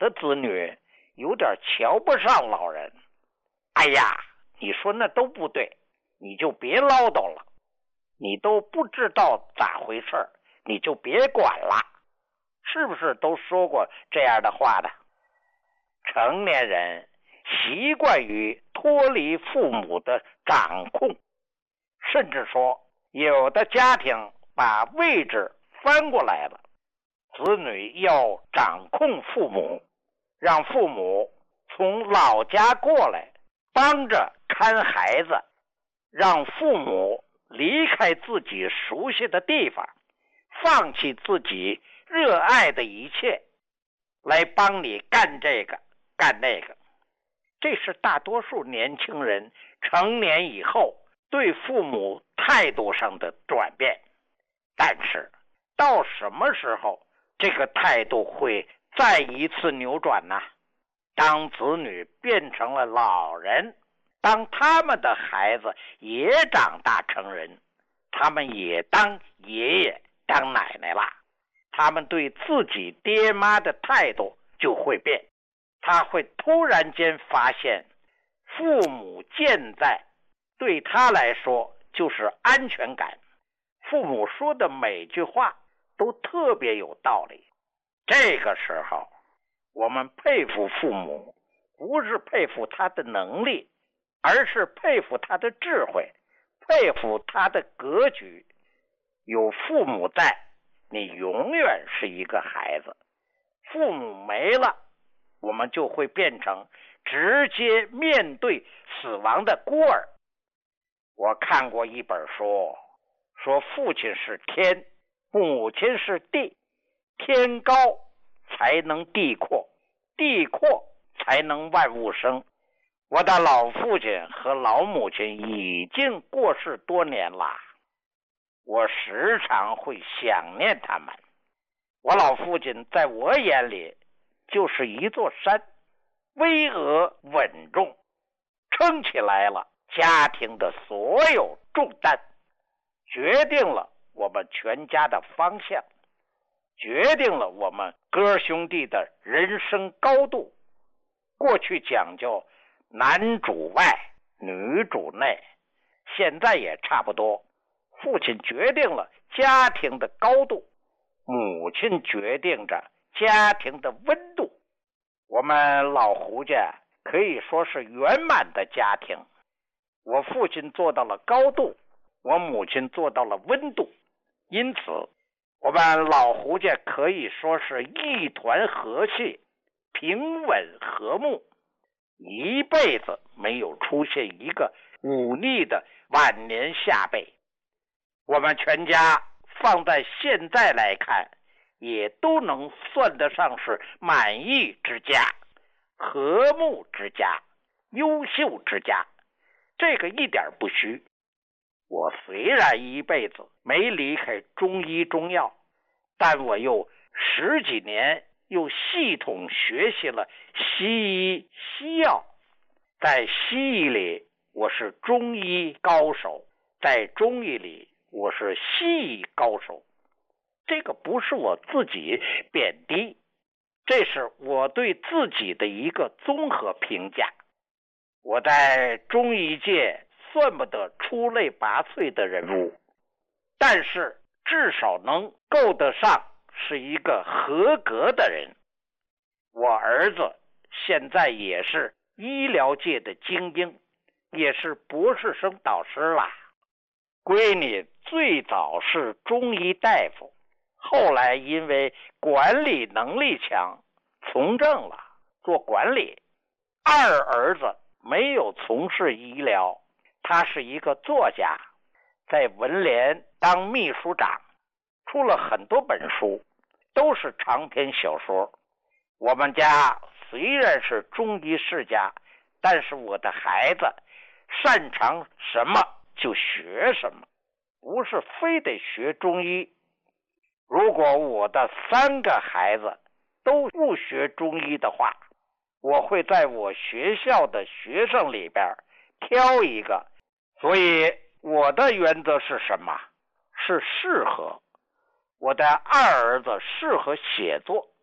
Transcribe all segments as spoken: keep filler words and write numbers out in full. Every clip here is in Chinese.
的子女有点瞧不上老人。哎呀，你说那都不对，你就别唠叨了，你都不知道咋回事，你就别管了，是不是都说过这样的话的？成年人习惯于脱离父母的掌控，甚至说有的家庭把位置翻过来了，子女要掌控父母，让父母从老家过来帮着看孩子，让父母离开自己熟悉的地方，放弃自己热爱的一切，来帮你干这个干那个。这是大多数年轻人成年以后对父母态度上的转变。但是到什么时候这个态度会再一次扭转呢？当子女变成了老人，当他们的孩子也长大成人，他们也当爷爷当奶奶了，他们对自己爹妈的态度就会变。他会突然间发现，父母健在对他来说就是安全感，父母说的每句话都特别有道理。这个时候我们佩服父母，不是佩服他的能力，而是佩服他的智慧，佩服他的格局。有父母在，你永远是一个孩子，父母没了，我们就会变成直接面对死亡的孤儿。我看过一本书，说父亲是天，母亲是地，天高才能地阔，地阔才能万物生。我的老父亲和老母亲已经过世多年了，我时常会想念他们。我老父亲在我眼里就是一座山，巍峨稳重，撑起来了家庭的所有重担，决定了我们全家的方向，决定了我们哥兄弟的人生高度。过去讲究男主外女主内，现在也差不多。父亲决定了家庭的高度，母亲决定着家庭的温度。我们老胡家可以说是圆满的家庭，我父亲做到了高度，我母亲做到了温度，因此我们老胡家可以说是一团和气，平稳和睦，一辈子没有出现一个忤逆的晚年下辈。我们全家放在现在来看，也都能算得上是满意之家，和睦之家，优秀之家，这个一点不虚。我虽然一辈子没离开中医中药，但我又十几年又系统学习了西医西药。在西医里我是中医高手，在中医里我是西医高手。这个不是我自己贬低，这是我对自己的一个综合评价。我在中医界算不得出类拔萃的人物，但是至少能够得上是一个合格的人。我儿子现在也是医疗界的精英，也是博士生导师啦。闺女最早是中医大夫，后来因为管理能力强，从政了，做管理。二儿子没有从事医疗，他是一个作家，在文联当秘书长，出了很多本书，都是长篇小说。我们家虽然是中医世家，但是我的孩子擅长什么就学什么，不是非得学中医。如果我的三个孩子都不学中医的话，我会在我学校的学生里边挑一个。所以我的原则是什么？是适合。我的二儿子适合写作，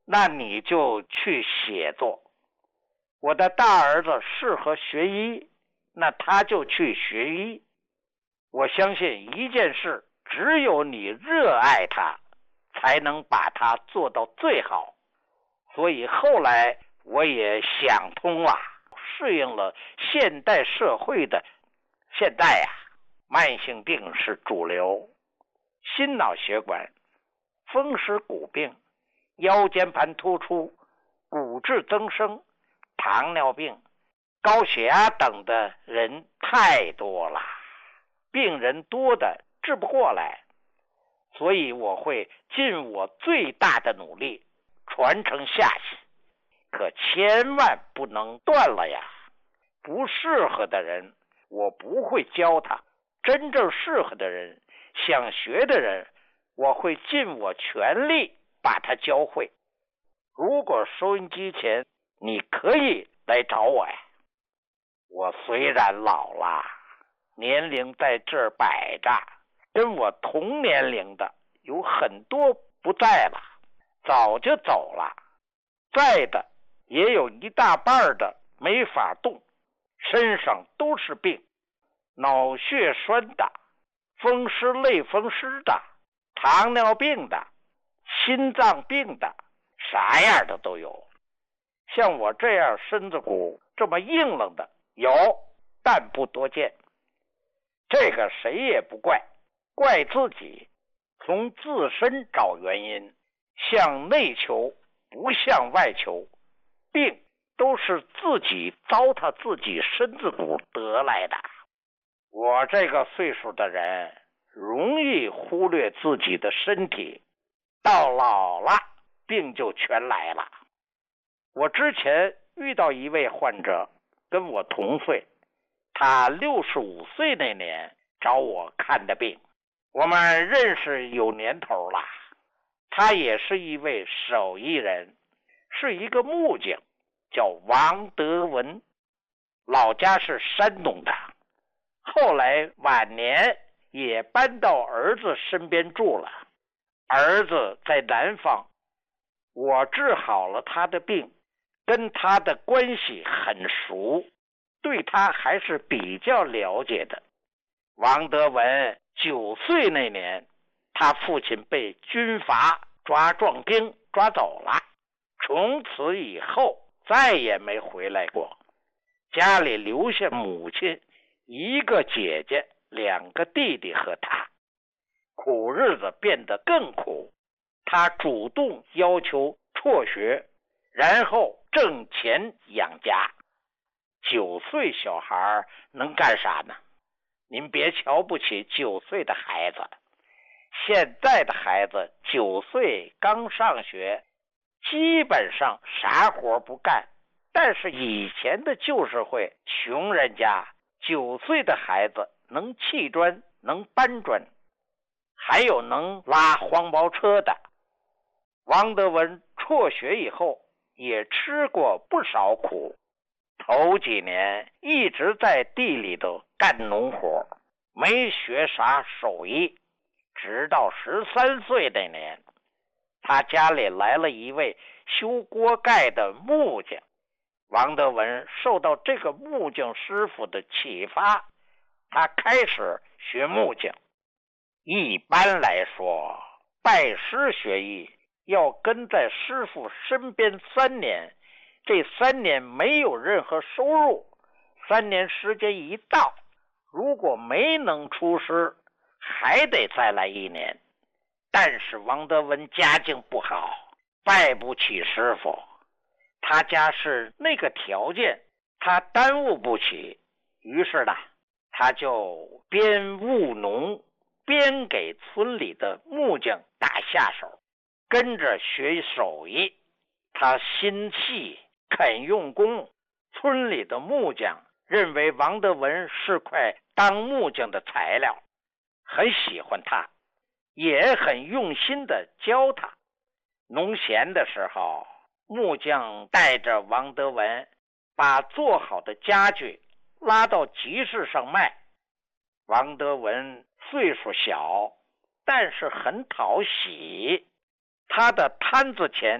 那你就去写作。我的大儿子适合学医，那他就去学医。我相信一件事，只有你热爱它，才能把它做到最好。所以后来我也想通了，适应了现代社会的现代呀、啊，慢性病是主流，心脑血管、风湿骨病、腰间盘突出、骨质增生、糖尿病、高血压等的人太多了，病人多的治不过来，所以我会尽我最大的努力传承下去，可千万不能断了呀！不适合的人我不会教他，真正适合的人，想学的人，我会尽我全力把他教会。如果收音机前你可以来找我呀。我虽然老了，年龄在这儿摆着，跟我同年龄的有很多不在了，早就走了，在的也有一大半的没法动，身上都是病，脑血栓的、风湿类风湿的、糖尿病的、心脏病的，啥样的都有。像我这样身子骨这么硬朗的有，但不多见。这个谁也不怪，怪自己，从自身找原因，向内求，不向外求。病都是自己糟蹋自己身子骨得来的。我这个岁数的人容易忽略自己的身体，到老了病就全来了。我之前遇到一位患者跟我同岁，他六十五岁那年找我看的病，我们认识有年头了。他也是一位手艺人，是一个木匠，叫王德文，老家是山东的，后来晚年也搬到儿子身边住了。儿子在南方，我治好了他的病，跟他的关系很熟，对他还是比较了解的。王德文九岁那年，他父亲被军阀抓壮丁抓走了，从此以后再也没回来过。家里留下母亲、一个姐姐、两个弟弟和他，苦日子变得更苦。他主动要求辍学，然后挣钱养家。九岁小孩能干啥呢？您别瞧不起九岁的孩子，现在的孩子九岁刚上学，基本上啥活不干。但是以前的旧社会，穷人家九岁的孩子能砌砖，能搬砖，还有能拉黄包车的。王德文辍学以后也吃过不少苦，头几年一直在地里头干农活，没学啥手艺。直到十三岁那年，他家里来了一位修锅盖的木匠。王德文受到这个木匠师傅的启发，他开始学木匠。一般来说，拜师学艺要跟在师傅身边三年，这三年没有任何收入，三年时间一到，如果没能出师，还得再来一年。但是王德文家境不好，拜不起师傅，他家是那个条件，他耽误不起，于是呢，他就边务农边给村里的木匠打下手，跟着学手艺。他心细肯用功，村里的木匠认为王德文是块当木匠的材料，很喜欢他，也很用心的教他。农闲的时候，木匠带着王德文把做好的家具拉到集市上卖。王德文岁数小，但是很讨喜，他的摊子前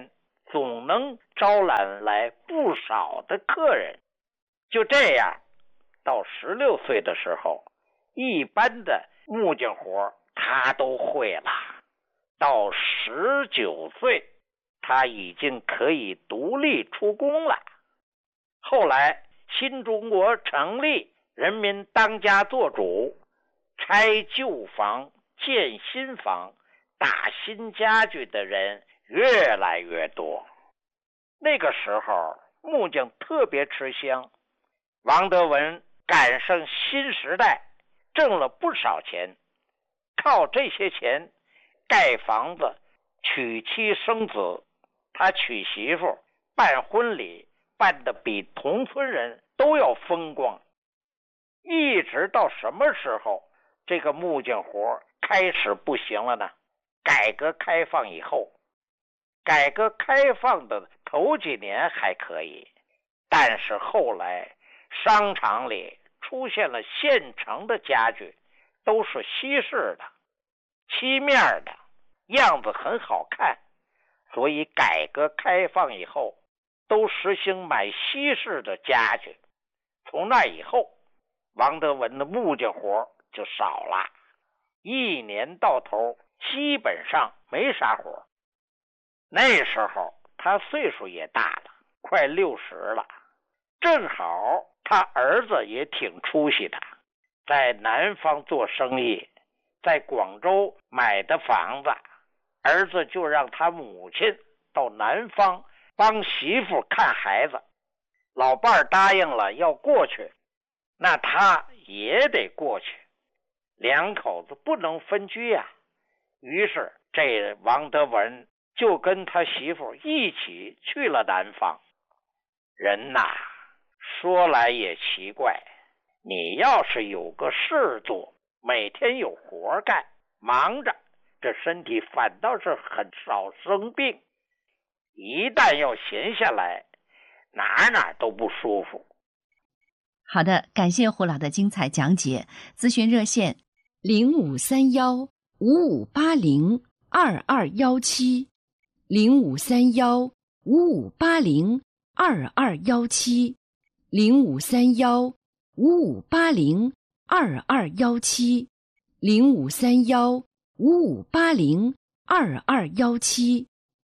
总能招揽来不少的客人。就这样，到十六岁的时候，一般的木匠活他都会了。到十九岁，他已经可以独立出工了。后来新中国成立，人民当家作主，拆旧房建新房，打新家具的人越来越多。那个时候木匠特别吃香，王德文赶上新时代，挣了不少钱，靠这些钱盖房子、娶妻生子。他娶媳妇、办婚礼办得比同村人都要风光。一直到什么时候这个木匠活开始不行了呢？改革开放以后。改革开放的头几年还可以，但是后来商场里出现了现成的家具，都是西式的、漆面的，样子很好看，所以改革开放以后都实行买西式的家具。从那以后，王德文的木匠活就少了，一年到头基本上没啥活。那时候他岁数也大了，快六十了，正好他儿子也挺出息的，在南方做生意，在广州买的房子，儿子就让他母亲到南方帮媳妇看孩子。老伴儿答应了要过去，那他也得过去，两口子不能分居呀、啊。于是这王德文就跟他媳妇一起去了南方。人呐，说来也奇怪，你要是有个事做，每天有活干，忙着，这身体反倒是很少生病。一旦要闲下来，哪哪都不舒服。 好的，感谢胡老的精彩讲解。咨询热线零五三幺五五八零二二幺七。零五三幺五五八零二二幺七，零五三幺五五八零二二幺七，零五三幺五五八零二二幺七。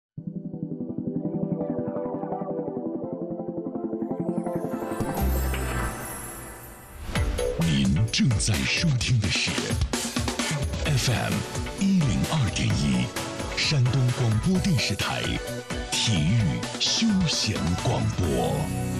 您正在收听的是 F M 一零二点一。山东广播电视台体育休闲广播。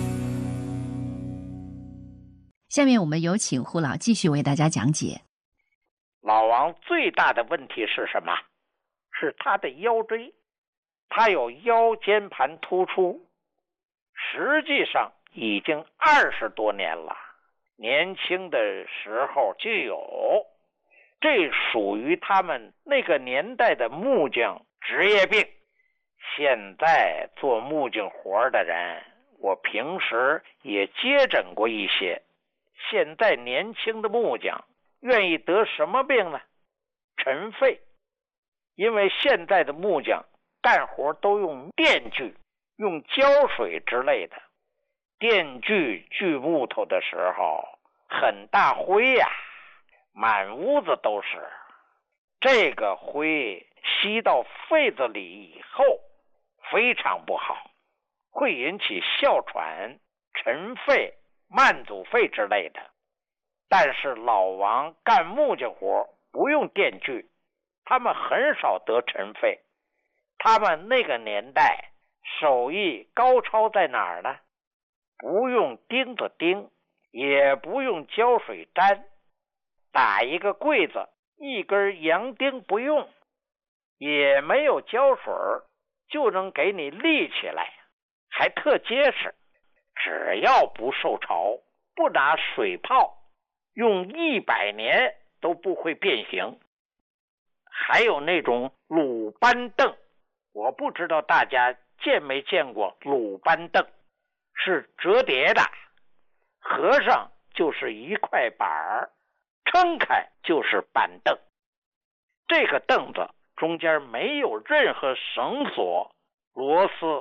下面我们有请胡老继续为大家讲解。 老王最大的问题是什么？是他的腰椎，他有腰间盘突出，实际上已经二十多年了，年轻的时候就有。这属于他们那个年代的木匠职业病。现在做木匠活的人，我平时也接诊过一些。现在年轻的木匠愿意得什么病呢？尘肺。因为现在的木匠干活都用电锯，用胶水之类的。电锯锯木头的时候很大灰呀、啊满屋子都是，这个灰吸到肺子里以后非常不好，会引起哮喘、尘肺、慢阻肺之类的。但是老王干木匠活不用电锯，他们很少得尘肺。他们那个年代手艺高超在哪儿呢？不用钉子钉，也不用胶水粘，打一个柜子，一根洋钉不用，也没有胶水，就能给你立起来，还特结实。只要不受潮，不拿水泡，用一百年都不会变形。还有那种鲁班凳，我不知道大家见没见过鲁班凳，是折叠的，合上就是一块板儿，撑开就是板凳。这个凳子中间没有任何绳索、螺丝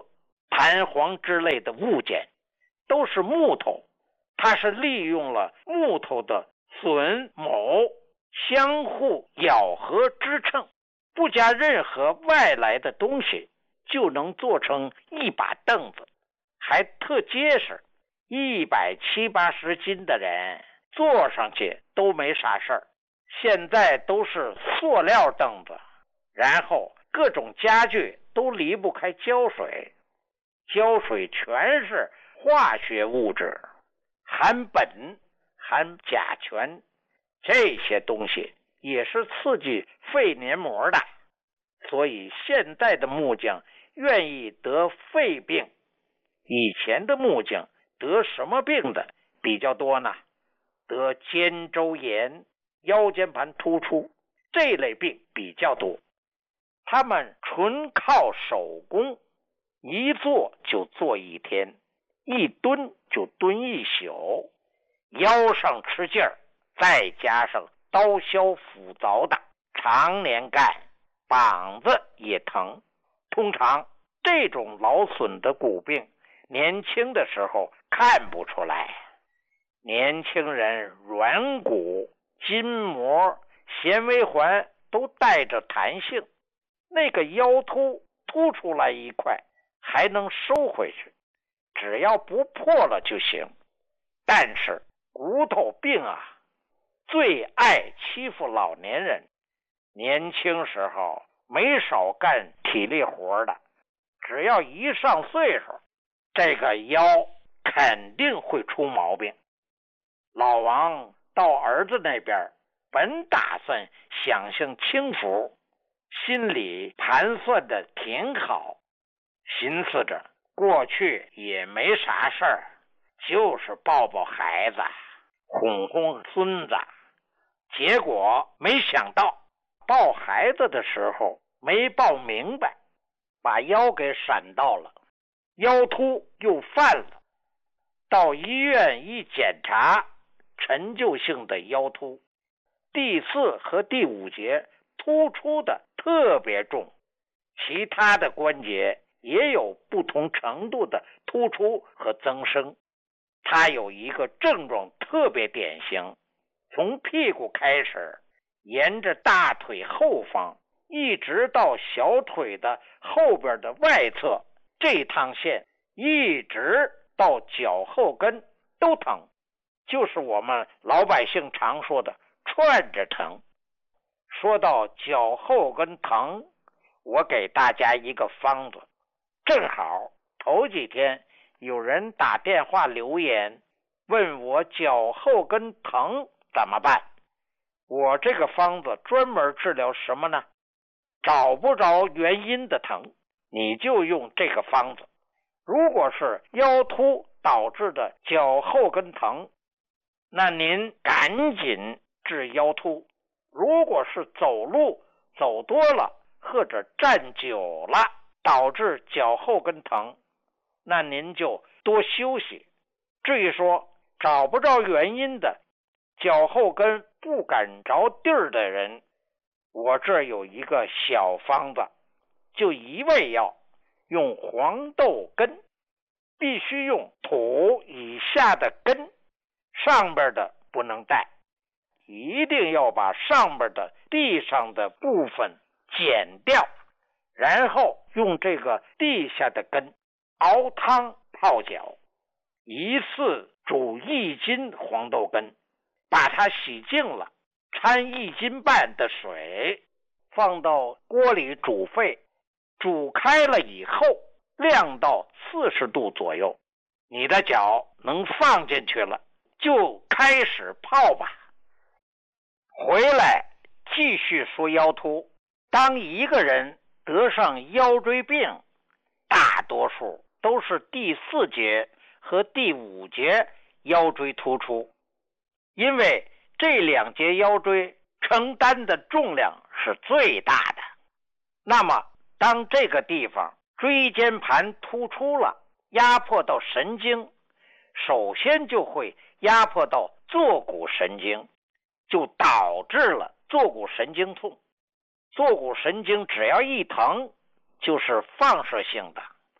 弹簧之类的物件，都是木头，它是利用了木头的榫卯相互咬合支撑，不加任何外来的东西就能做成一把凳子，还特结实，一百七八十斤的人坐上去都没啥事儿。现在都是塑料凳子，然后各种家具都离不开胶水，胶水全是化学物质，含苯、含甲醛，这些东西也是刺激肺黏膜的，所以现在的木匠愿意得肺病。以前的木匠得什么病的比较多呢？得肩周炎、腰间盘突出这类病比较多。他们纯靠手工，一坐就坐一天，一蹲就蹲一宿，腰上吃劲儿，再加上刀削斧凿的，常年干，膀子也疼。通常这种劳损的骨病，年轻的时候看不出来。年轻人软骨、筋膜、纤维环都带着弹性，那个腰突突出来一块还能收回去，只要不破了就行。但是骨头病啊，最爱欺负老年人。年轻时候没少干体力活的，只要一上岁数，这个腰肯定会出毛病。老王到儿子那边，本打算享享清福，心里盘算的挺好，寻思着过去也没啥事儿，就是抱抱孩子，哄哄孙子。结果没想到抱孩子的时候没抱明白，把腰给闪到了，腰突又犯了。到医院一检查，陈旧性的腰突，第四和第五节突出的特别重，其他的关节也有不同程度的突出和增生。它有一个症状特别典型，从屁股开始，沿着大腿后方一直到小腿的后边的外侧，这趟线一直到脚后跟都疼，就是我们老百姓常说的串着疼。说到脚后跟疼，我给大家一个方子。正好头几天有人打电话留言问我脚后跟疼怎么办。我这个方子专门治疗什么呢？找不着原因的疼，你就用这个方子。如果是腰突导致的脚后跟疼，那您赶紧治腰突。如果是走路走多了或者站久了导致脚后跟疼，那您就多休息。至于说找不着原因的脚后跟不敢着地儿的人，我这儿有一个小方子，就一味药，用黄豆根，必须用土以下的根，上边的不能带，一定要把上边的地上的部分剪掉，然后用这个地下的根熬汤泡脚，一次煮一斤黄豆根，把它洗净了，掺一斤半的水，放到锅里煮沸，煮开了以后晾到四十度左右，你的脚能放进去了，就开始泡吧。回来继续说腰突。当一个人得上腰椎病，大多数都是第四节和第五节腰椎突出，因为这两节腰椎承担的重量是最大的。那么当这个地方椎间盘突出了，压迫到神经，首先就会压迫到坐骨神经，就导致了坐骨神经痛。坐骨神经只要一疼就是放射性的，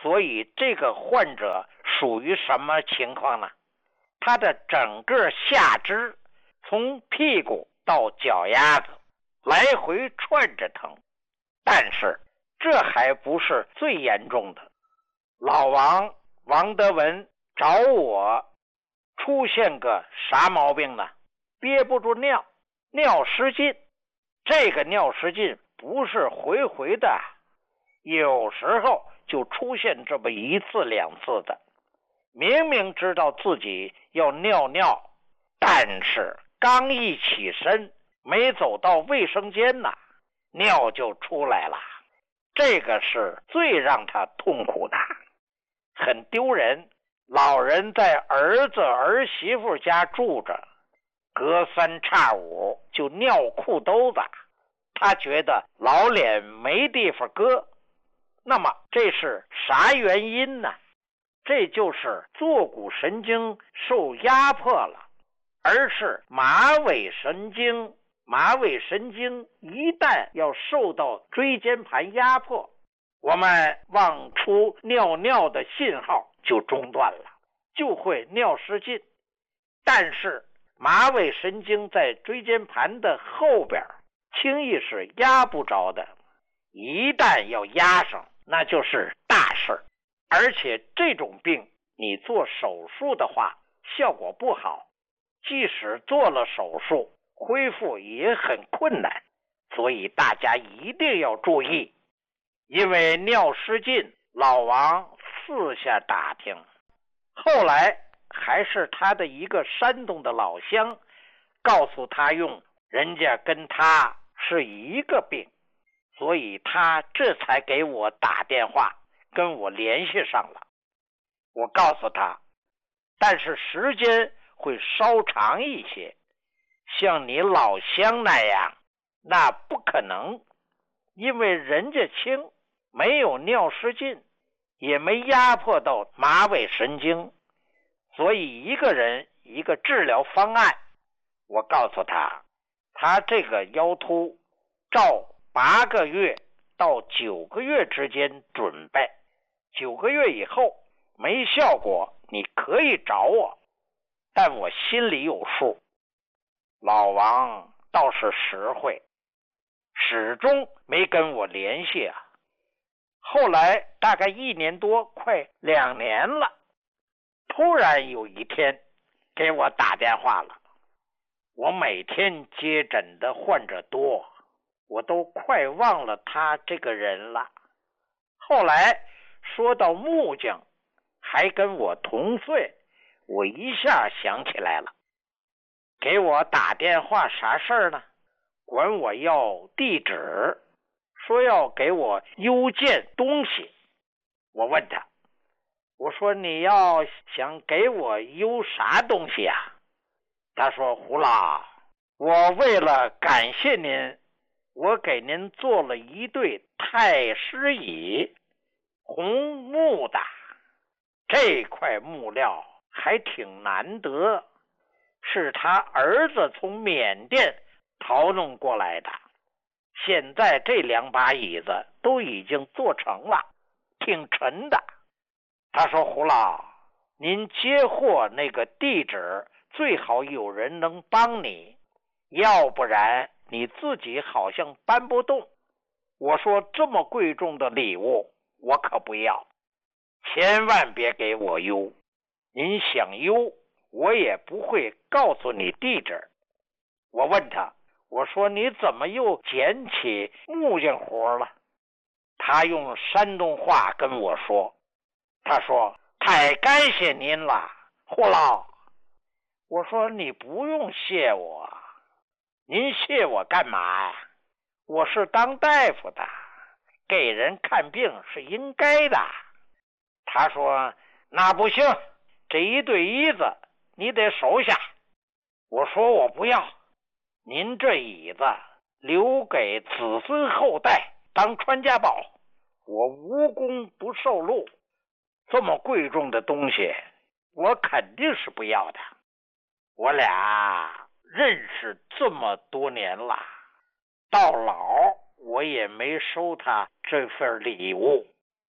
所以这个患者属于什么情况呢？他的整个下肢从屁股到脚丫子来回串着疼。但是这还不是最严重的。老王王德文找我出现个啥毛病呢？憋不住尿，尿失禁。这个尿失禁不是回回的，有时候就出现这么一次两次的。明明知道自己要尿尿，但是刚一起身，没走到卫生间呢，尿就出来了。这个是最让他痛苦的，很丢人。老人在儿子儿媳妇家住着，隔三差五就尿裤兜子，他觉得老脸没地方搁。那么这是啥原因呢？这就是坐骨神经受压迫了，而是马尾神经。马尾神经一旦要受到椎间盘压迫，我们往出尿尿的信号就中断了，就会尿失禁。但是马尾神经在椎间盘的后边，轻易是压不着的，一旦要压上，那就是大事。而且这种病你做手术的话效果不好，即使做了手术恢复也很困难，所以大家一定要注意。因为尿失禁，老王四下打听，后来还是他的一个山东的老乡告诉他用，人家跟他是一个病，所以他这才给我打电话跟我联系上了。我告诉他，但是时间会稍长一些，像你老乡那样那不可能，因为人家轻，没有尿失禁，也没压迫到马尾神经，所以一个人一个治疗方案。我告诉他，他这个腰突照八个月到九个月之间准备，九个月以后没效果你可以找我，但我心里有数。老王倒是实惠，始终没跟我联系啊。后来大概一年多，快两年了，突然有一天给我打电话了。我每天接诊的患者多，我都快忘了他这个人了。后来说到木匠还跟我同岁，我一下想起来了。给我打电话啥事儿呢？管我要地址，说要给我邮件东西。我问他，我说你要想给我邮啥东西啊？他说，胡老，我为了感谢您，我给您做了一对太师椅，红木的，这块木料还挺难得，是他儿子从缅甸淘弄过来的。现在这两把椅子都已经做成了，挺沉的。他说，胡老，您接货那个地址最好有人能帮你，要不然你自己好像搬不动。我说，这么贵重的礼物我可不要，千万别给我邮，您想邮我也不会告诉你地址。我问他，我说你怎么又捡起木匠活了？他用山东话跟我说，他说，太感谢您了，胡老。我说，你不用谢我，您谢我干嘛呀？我是当大夫的，给人看病是应该的。他说，那不行，这一对椅子你得收下。我说，我不要，您这椅子留给子孙后代当传家宝，我无功不受禄，这么贵重的东西我肯定是不要的。我俩认识这么多年了，到老我也没收他这份礼物。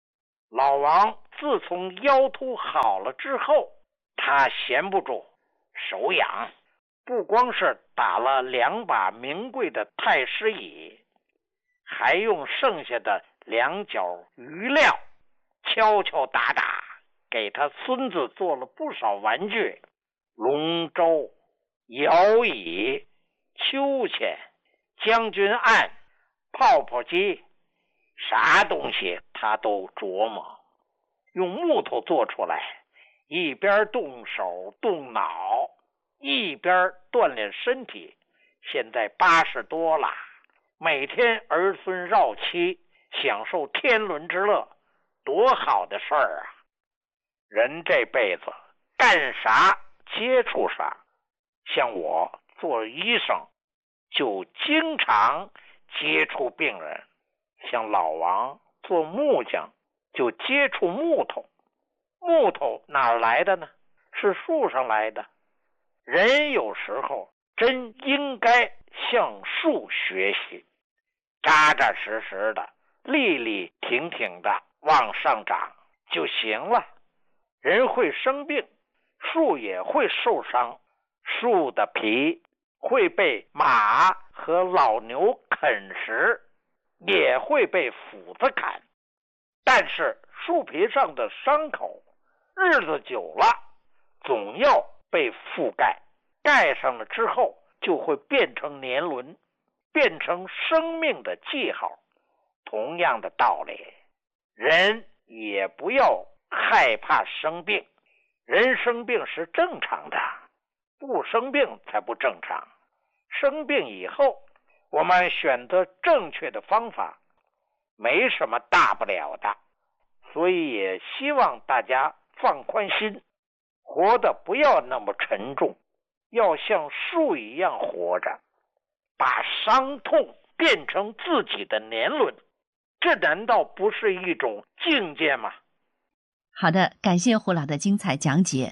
老王自从腰突好了之后，他闲不住，手痒，不光是打了两把名贵的太师椅，还用剩下的两角余料敲敲打打，给他孙子做了不少玩具，龙舟、摇椅、秋千、将军案、泡泡机，啥东西他都琢磨，用木头做出来，一边动手动脑，一边锻炼身体。现在八十多了，每天儿孙绕膝，享受天伦之乐，多好的事儿啊！人这辈子干啥接触啥，像我做医生就经常接触病人，像老王做木匠就接触木头。木头哪儿来的呢？是树上来的。人有时候真应该向树学习，扎扎实实的，立立挺挺的往上长就行了。人会生病，树也会受伤，树的皮会被马和老牛啃食，也会被斧子砍，但是树皮上的伤口日子久了总要被覆盖，盖上了之后就会变成年轮，变成生命的记号。同样的道理，人也不要害怕生病，人生病是正常的，不生病才不正常。生病以后，我们选择正确的方法，没什么大不了的。所以也希望大家放宽心，活得不要那么沉重，要像树一样活着，把伤痛变成自己的年轮，这难道不是一种境界吗？ 好的，感谢胡老的精彩讲解。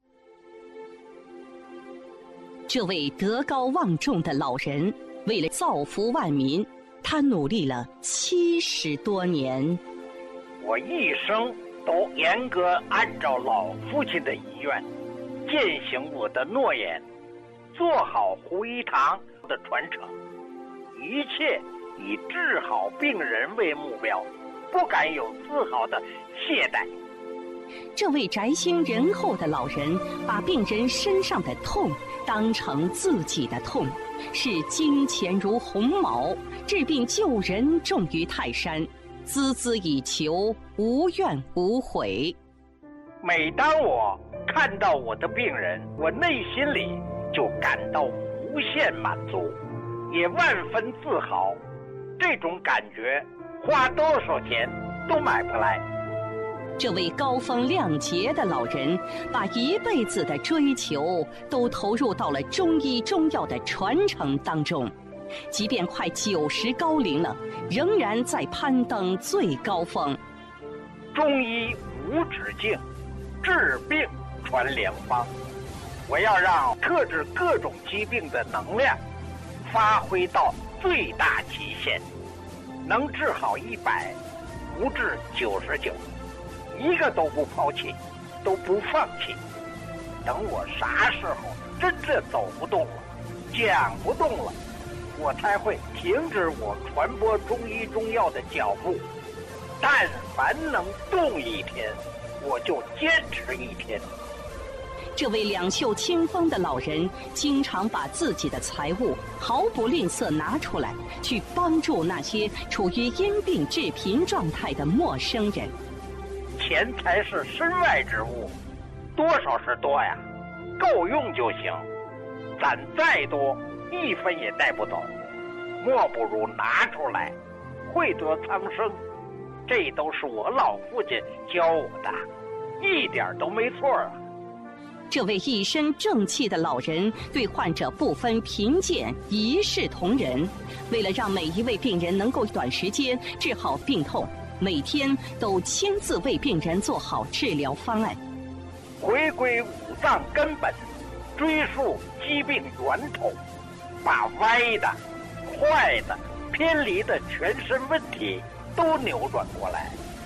这位德高望重的老人，为了造福万民，他努力了七十多年。 我一生都严格按照老父亲的遗愿，践行我的诺言，做好胡一堂的传承，一切以治好病人为目标，不敢有丝毫的懈怠。 这位宅心仁厚的老人，把病人身上的痛当成自己的痛，视金钱如鸿毛，治病救人重于泰山，孜孜以求，无怨无悔。 每当我看到我的病人，我内心里就感到无限满足，也万分自豪。这种感觉花多少钱都买不来。 这位高风亮节的老人，把一辈子的追求都投入到了中医中药的传承当中，即便快九十高龄了，仍然在攀登最高峰。 中医无止境，治病传良方。我要让克制各种疾病的能量发挥到最大极限，能治好一百，不治九十九，一个都不抛弃，都不放弃。等我啥时候真正走不动了，讲不动了，我才会停止我传播中医中药的脚步。但凡能动一天，我就坚持一天。 这位两袖清风的老人，经常把自己的财物毫不吝啬拿出来，去帮助那些处于因病致贫状态的陌生人。 钱财是身外之物，多少是多呀，够用就行。攒再多，一分也带不走，莫不如拿出来，惠泽苍生。这都是我老父亲教我的，一点都没错啊。 这位一身正气的老人，对患者不分贫贱，一视同仁。为了让每一位病人能够短时间治好病痛，每天都亲自为病人做好治疗方案。 回归五脏根本，追溯疾病源头，把歪的、坏的、偏离的全身问题都扭转过来，以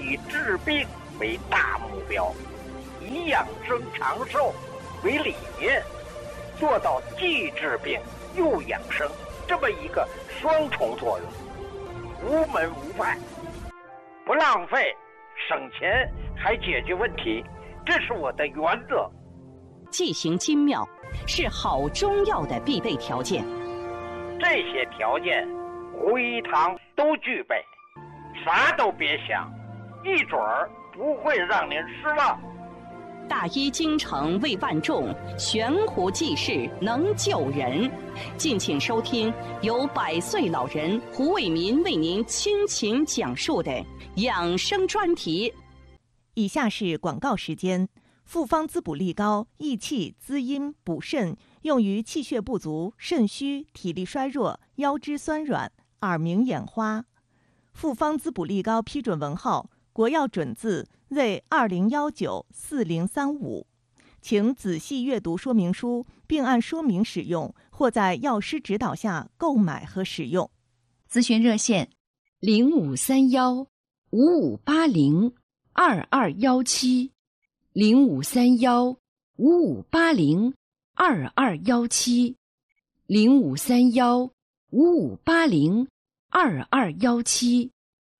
以治病为大目标，以养生长寿为理念，做到既治病又养生，这么一个双重作用，无门无派，不浪费，省钱还解决问题，这是我的原则。 剂行精妙是好中药的必备条件， 这些条件胡一堂都具备，啥都别想，一准儿不会让您失望。 大医精诚为万众，悬壶济世能救人。敬请收听由百岁老人胡伟民为您倾情讲述的养生专题。 以下是广告时间。复方滋补力高，益气滋阴补肾，用于气血不足、肾虚、体力衰弱、腰肢酸软、耳鸣眼花。复方滋补力高批准文号国药准字 Z 二零一九四零三五，请仔细阅读说明书，并按说明使用，或在药师指导下购买和使用。 咨询热线零五三幺五五八零二二幺七。零五三幺五五八零二二幺七，零五三幺五五八零二二幺七。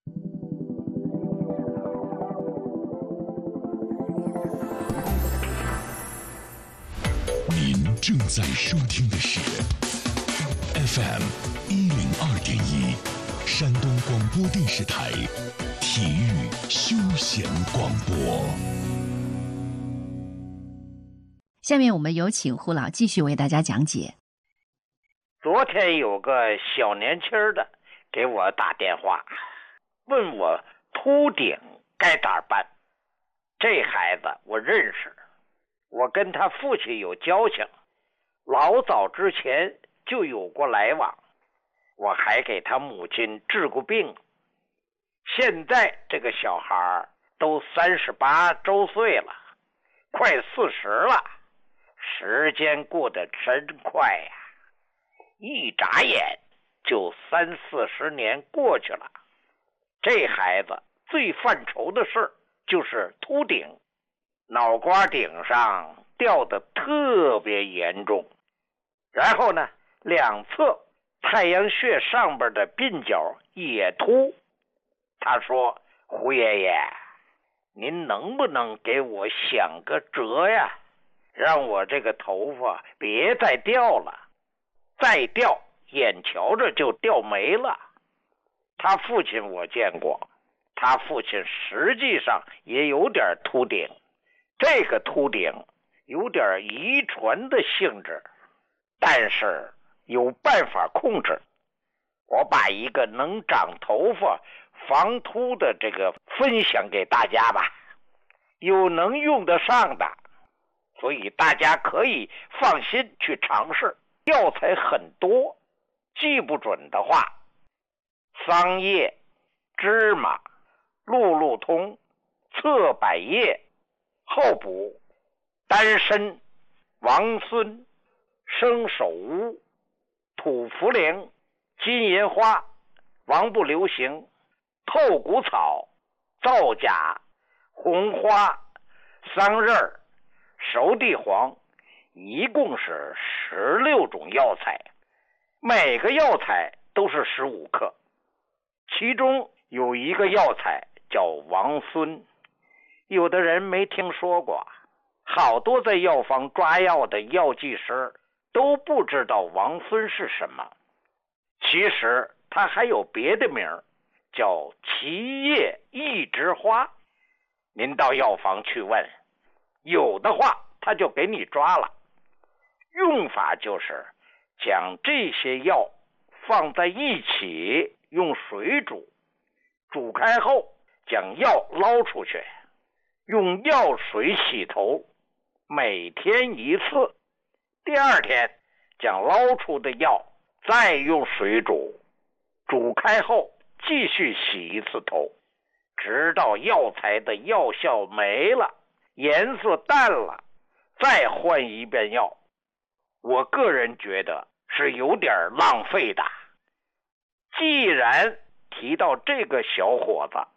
您正在收听的是 F M 一零二点一，山东广播电视台体育休闲广播。 下面我们有请胡老继续为大家讲解。 昨天有个小年轻的给我打电话，问我秃顶该咋办。这孩子我认识，我跟他父亲有交情，老早之前就有过来往，我还给他母亲治过病。现在这个小孩都三十八周岁了，快四十了，时间过得真快呀，一眨眼就三四十年过去了。这孩子最犯愁的事就是秃顶，脑瓜顶上掉得特别严重，然后呢，两侧太阳穴上边的鬓角也秃。他说：胡爷爷，您能不能给我想个辙呀，让我这个头发别再掉了，再掉眼瞧着就掉没了。他父亲我见过，他父亲实际上也有点秃顶，这个秃顶有点遗传的性质，但是有办法控制。我把一个能长头发防秃的这个分享给大家吧，有能用得上的，所以大家可以放心去尝试。药材很多，记不准的话，桑叶、芝麻、路路通、侧柏叶、后补、丹参、王孙、生手乌、土茯苓、金银花、王不留行、透骨草、皂荚、红花、桑葚、熟地黄，一共是十六种药材，每个药材都是十五克。其中有一个药材叫王孙，有的人没听说过，好多在药房抓药的药剂师都不知道王孙是什么。其实它还有别的名儿，叫奇叶一枝花。您到药房去问，有的话他就给你抓了。用法就是将这些药放在一起，用水煮，煮开后将药捞出去，用药水洗头，每天一次。第二天将捞出的药再用水煮，煮开后继续洗一次头，直到药材的药效没了，颜色淡了，再换一遍药。我个人觉得是有点浪费的。既然提到这个小伙子，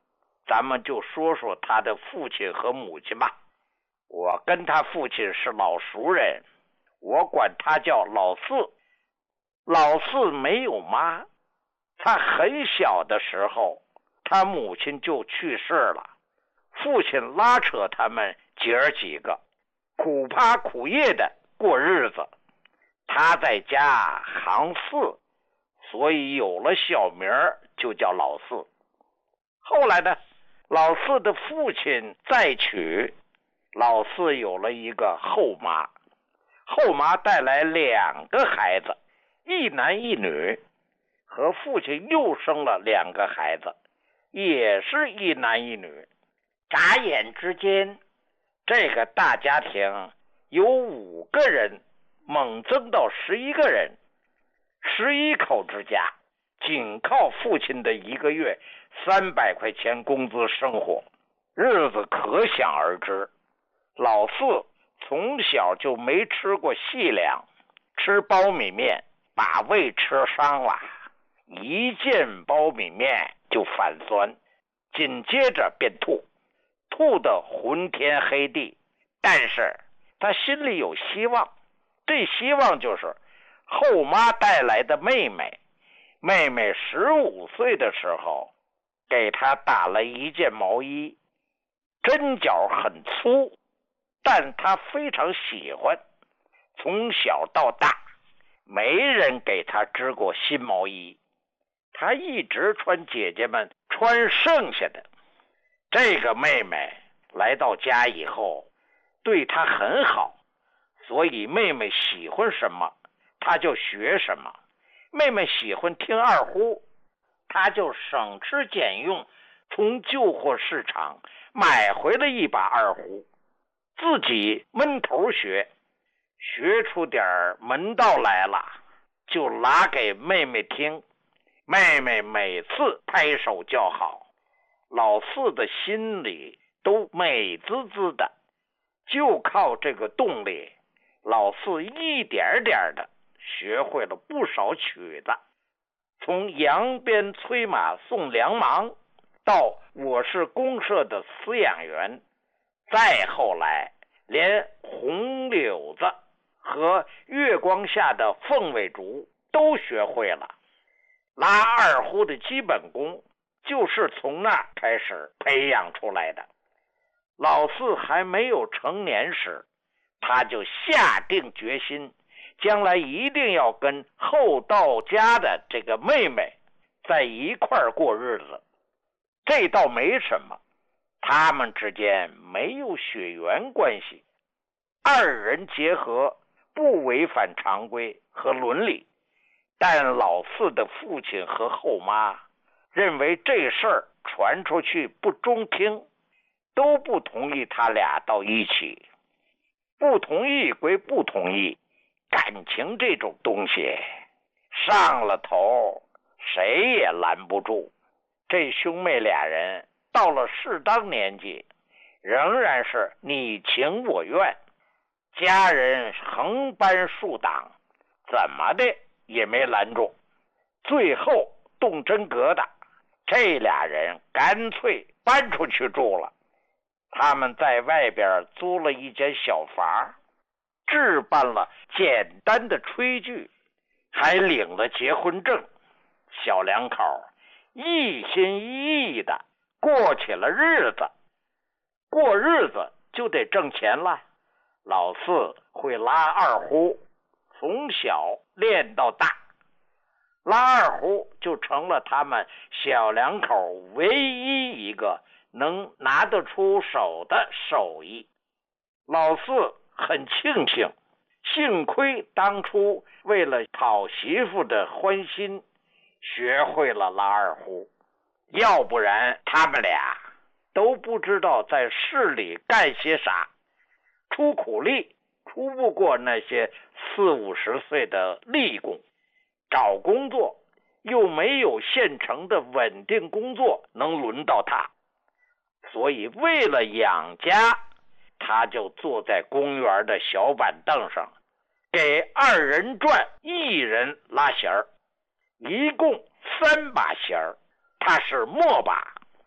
咱们就说说他的父亲和母亲吧。我跟他父亲是老熟人，我管他叫老四。老四没有妈，他很小的时候，他母亲就去世了，父亲拉扯他们姐儿几个，苦趴苦业的过日子。他在家行四，所以有了小名就叫老四。后来呢，老四的父亲再娶，老四有了一个后妈，后妈带来两个孩子，一男一女，和父亲又生了两个孩子，也是一男一女。眨眼之间，这个大家庭由五个人猛增到十一个人，十一口之家，仅靠父亲的一个月三百块钱工资生活，日子可想而知。老四从小就没吃过细粮，吃苞米面把胃吃伤了，一见苞米面就反酸，紧接着便吐，吐得昏天黑地。但是他心里有希望，这希望就是后妈带来的妹妹。妹妹十五岁的时候，给他打了一件毛衣，针脚很粗，但他非常喜欢。从小到大，没人给他织过新毛衣，他一直穿姐姐们穿剩下的。这个妹妹来到家以后，对他很好，所以妹妹喜欢什么，他就学什么。妹妹喜欢听二胡，他就省吃俭用，从旧货市场买回了一把二胡，自己闷头学，学出点门道来了，就拿给妹妹听。妹妹每次拍手叫好，老四的心里都美滋滋的。就靠这个动力，老四一点点的学会了不少曲子，从扬鞭催马送粮忙到我是公社的饲养员，再后来连红柳子和月光下的凤尾竹都学会了。拉二胡的基本功就是从那开始培养出来的。老四还没有成年时，他就下定决心，将来一定要跟后到家的这个妹妹在一块儿过日子。这倒没什么，他们之间没有血缘关系，二人结合不违反常规和伦理。但老四的父亲和后妈认为这事儿传出去不中听，都不同意他俩到一起。不同意归不同意，感情这种东西上了头谁也拦不住。这兄妹俩人到了适当年纪，仍然是你情我愿，家人横搬竖挡，怎么的也没拦住。最后动真格的，这俩人干脆搬出去住了。他们在外边租了一间小房，置办了简单的炊具，还领了结婚证。小两口一心一意的过起了日子。过日子就得挣钱了。老四会拉二胡，从小练到大，拉二胡就成了他们小两口唯一一个能拿得出手的手艺。老四很庆幸，幸亏当初为了讨媳妇的欢心，学会了拉二胡，要不然他们俩都不知道在市里干些啥，出苦力出不过那些四五十岁的力工，找工作又没有现成的稳定工作能轮到他，所以为了养家，他就坐在公园的小板凳上，给二人转一人拉弦儿，一共三把弦儿，他是末把，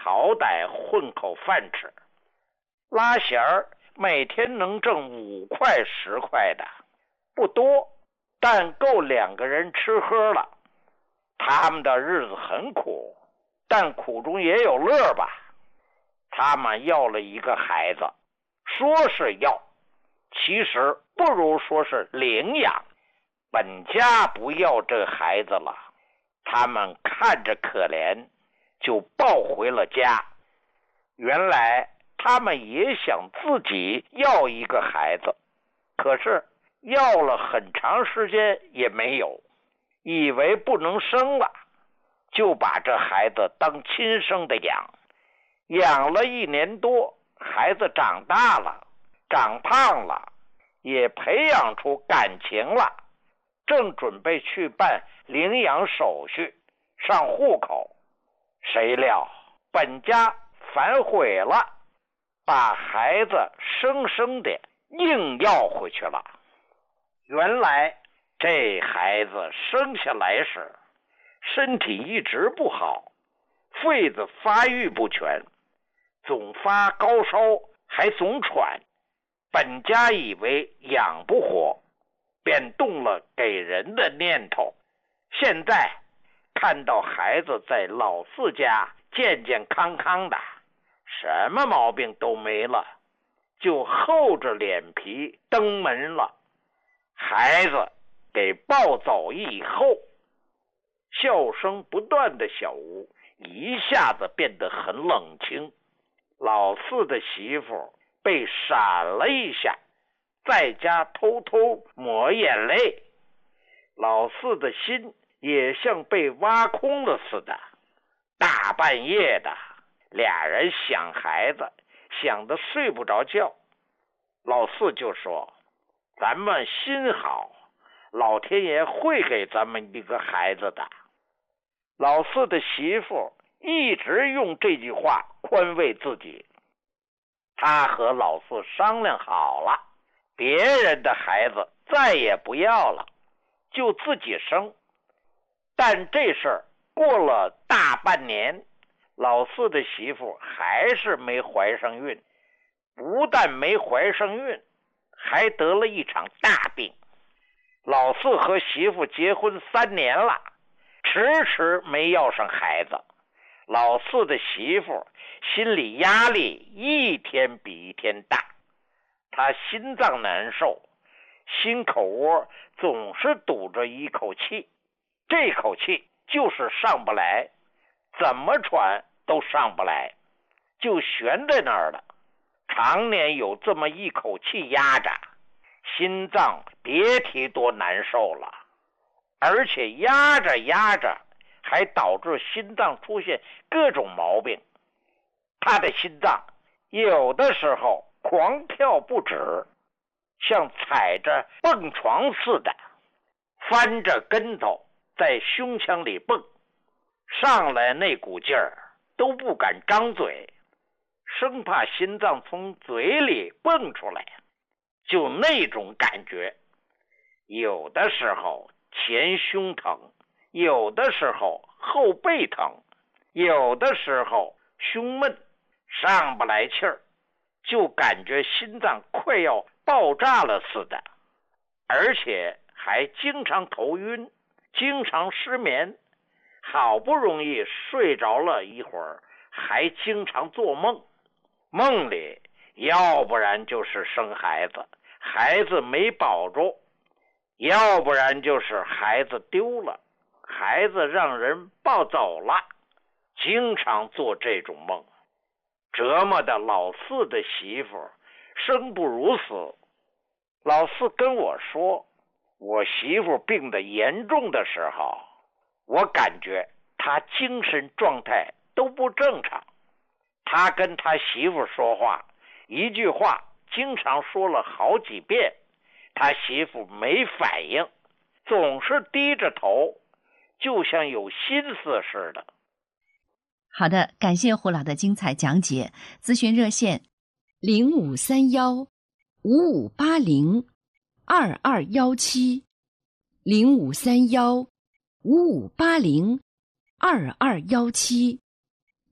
好歹混口饭吃。拉弦儿每天能挣五块十块的，不多，但够两个人吃喝了。他们的日子很苦，但苦中也有乐吧。他们要了一个孩子，说是要，其实不如说是领养。本家不要这孩子了，他们看着可怜，就抱回了家。原来他们也想自己要一个孩子，可是要了很长时间也没有，以为不能生了，就把这孩子当亲生的养。养了一年多，孩子长大了，长胖了，也培养出感情了，正准备去办领养手续，上户口，谁料本家反悔了，把孩子生生的硬要回去了。原来这孩子生下来时身体一直不好，肺子发育不全，总发高烧，还总喘。本家以为养不活，便动了给人的念头。现在看到孩子在老四家健健康康的，什么毛病都没了，就厚着脸皮登门了。孩子给抱走以后，笑声不断的小屋一下子变得很冷清。老四的媳妇被闪了一下，在家偷偷抹眼泪。老四的心也像被挖空了似的，大半夜的，俩人想孩子，想得睡不着觉。老四就说：咱们心好，老天爷会给咱们一个孩子的。老四的媳妇一直用这句话宽慰自己。他和老四商量好了，别人的孩子再也不要了，就自己生。但这事儿过了大半年，老四的媳妇还是没怀上孕，不但没怀上孕，还得了一场大病。老四和媳妇结婚三年了，迟迟没要上孩子。老四的媳妇心理压力一天比一天大，他心脏难受，心口窝总是堵着一口气，这口气就是上不来，怎么喘都上不来，就悬在那儿了。常年有这么一口气压着，心脏别提多难受了，而且压着压着还导致心脏出现各种毛病。他的心脏有的时候狂跳不止，像踩着蹦床似的，翻着跟头在胸腔里蹦，上来那股劲儿都不敢张嘴，生怕心脏从嘴里蹦出来，就那种感觉。有的时候前胸疼，有的时候后背疼，有的时候胸闷，上不来气儿，就感觉心脏快要爆炸了似的，而且还经常头晕，经常失眠，好不容易睡着了一会儿，还经常做梦，梦里要不然就是生孩子，孩子没保住，要不然就是孩子丢了，孩子让人抱走了，经常做这种梦，折磨的老四的媳妇生不如死。老四跟我说，我媳妇病得严重的时候，我感觉他精神状态都不正常。他跟他媳妇说话，一句话经常说了好几遍，他媳妇没反应，总是低着头，就像有心思似的。 好的，感谢胡老的精彩讲解。咨询热线零五三幺五五八零二二幺七零五三幺五五八零二二幺七。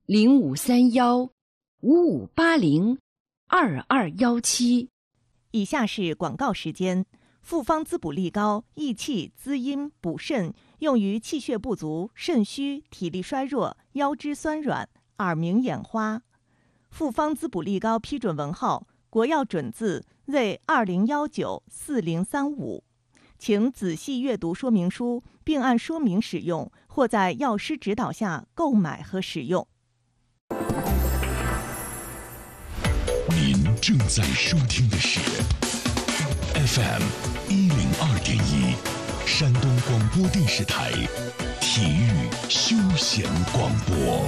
零五三幺五五八零二二幺七。 以下是广告时间。复方滋补力高，益气滋阴补肾，用于气血不足、肾虚、体力衰弱、腰肢酸软、耳鸣眼花。复方滋补力高批准文号：国药准字 Z 二零幺九四零三五。请仔细阅读说明书，并按说明使用，或在药师指导下购买和使用。 您正在收听的是 F M 一零二点一，山东广播电视台体育休闲广播。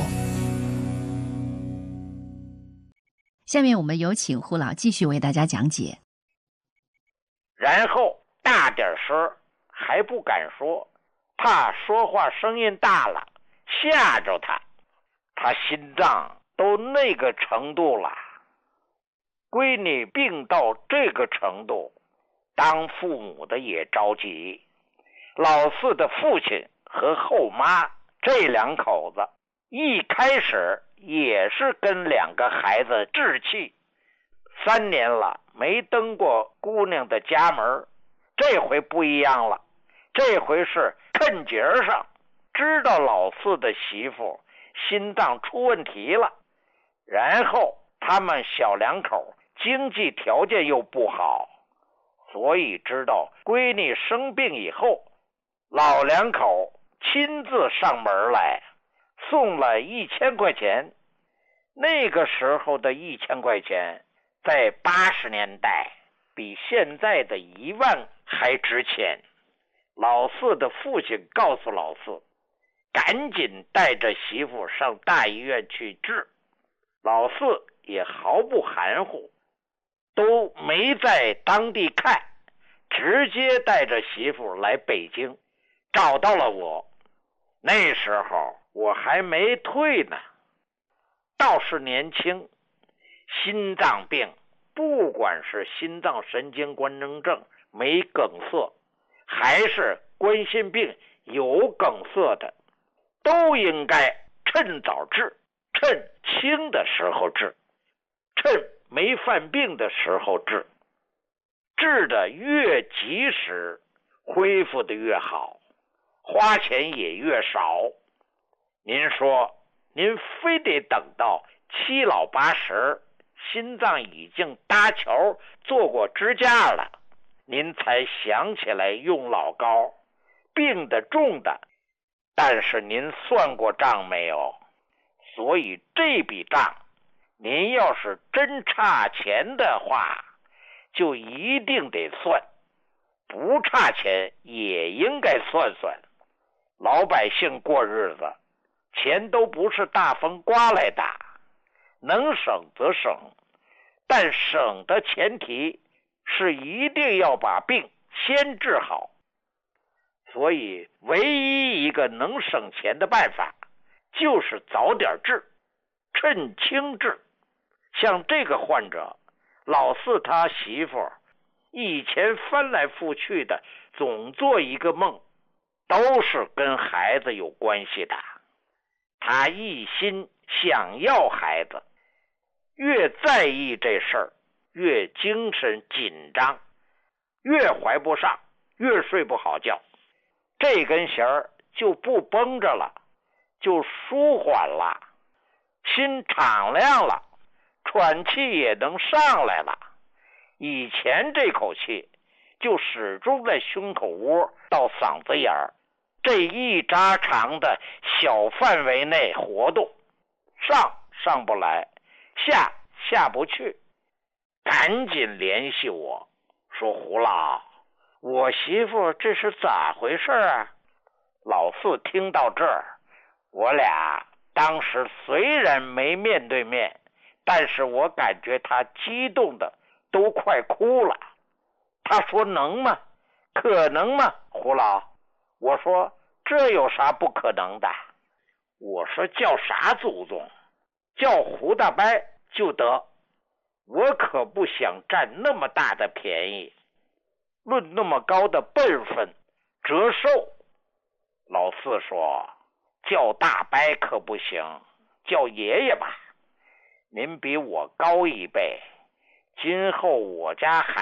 下面我们有请胡老继续为大家讲解。 然后大点声还不敢说，怕说话声音大了吓着他，他心脏都那个程度了。闺女病到这个程度，当父母的也着急。老四的父亲和后妈这两口子一开始也是跟两个孩子置气，三年了没登过姑娘的家门，这回不一样了，这回是趁节上知道老四的媳妇心脏出问题了，然后他们小两口经济条件又不好，所以知道闺女生病以后，老两口亲自上门来送了一千块钱。那个时候的一千块钱在八十年代比现在的一万还值钱。老四的父亲告诉老四赶紧带着媳妇上大医院去治，老四也毫不含糊，都没在当地看，直接带着媳妇来北京，找到了我。那时候我还没退呢，倒是年轻。心脏病不管是心脏神经官能症没梗塞，还是冠心病有梗塞的，都应该趁早治，趁轻的时候治，趁没犯病的时候治，治的越及时，恢复的越好，花钱也越少。您说您非得等到七老八十，心脏已经搭桥做过支架了，您才想起来用老膏，病得重的，但是您算过账没有？所以这笔账您要是真差钱的话，就一定得算，不差钱也应该算算。老百姓过日子，钱都不是大风刮来的，能省则省，但省的前提是一定要把病先治好。所以唯一一个能省钱的办法就是早点治，趁轻治。像这个患者，老四他媳妇以前翻来覆去的总做一个梦，都是跟孩子有关系的。他一心想要孩子，越在意这事儿，越精神紧张，越怀不上，越睡不好觉，这根弦儿就不绷着了，就舒缓了，心敞亮了，喘气也能上来了。以前这口气就始终在胸口窝到嗓子眼儿这一扎长的小范围内活动，上上不来，下下不去。赶紧联系我说，胡老，我媳妇这是咋回事啊？老四听到这儿，我俩当时虽然没面对面，但是我感觉他激动的都快哭了。他说能吗？可能吗？胡老，我说这有啥不可能的？我说叫啥祖宗？叫胡大伯就得。我可不想占那么大的便宜，论那么高的辈分折寿。老四说叫大伯可不行， 叫爷爷吧。您比我高一辈，今后我家孩